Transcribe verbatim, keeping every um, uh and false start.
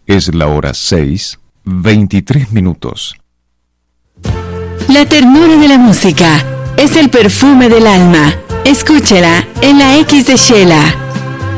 Es la hora seis, veintitrés minutos. La ternura de la música es el perfume del alma. Escúchela en la X de Shela.